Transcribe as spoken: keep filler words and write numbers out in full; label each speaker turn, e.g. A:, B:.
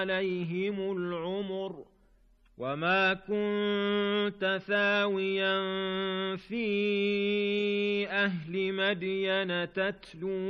A: عليهم العمر وما كنت ثاويا في أهل مدين تتلو